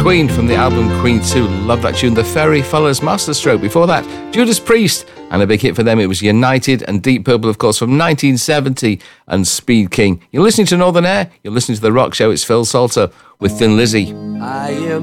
Queen from the album Queen 2. Love that tune. The Ferry Follows Masterstroke. Before that, Judas Priest. And a big hit for them, it was United, and Deep Purple, of course, from 1970, and Speed King. You're listening to Northern Air. You're listening to The Rock Show. It's Phil Salter with Thin Lizzy. I am